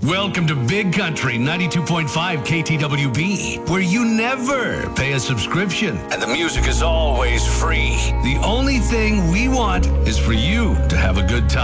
Welcome to Big Country 92.5 KTWB, where you never pay a subscription and the music is always free. The only thing we want is for you to have a good time.